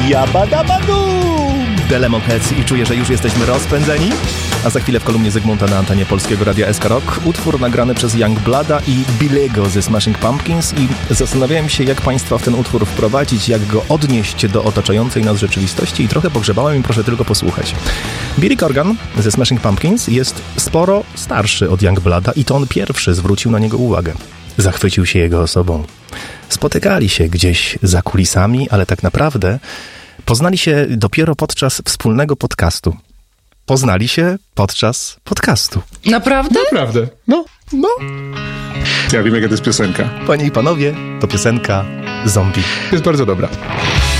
Jabadabadum! Delemon Heads i czuję, że już jesteśmy rozpędzeni. A za chwilę w kolumnie Zygmunta na antenie Polskiego Radia SK Rock utwór nagrany przez Youngblooda i Billy'ego ze Smashing Pumpkins i zastanawiałem się, jak Państwa w ten utwór wprowadzić, jak go odnieść do otaczającej nas rzeczywistości i trochę pogrzebałem i proszę tylko posłuchać. Billy Corgan ze Smashing Pumpkins jest sporo starszy od Youngblooda i to on pierwszy zwrócił na niego uwagę. Zachwycił się jego osobą. Spotykali się gdzieś za kulisami, ale tak naprawdę poznali się dopiero podczas wspólnego podcastu. Poznali się podczas podcastu. Naprawdę? Naprawdę. No. Ja wiem, jaka to jest piosenka. Panie i panowie, to piosenka Zombie. Jest bardzo dobra.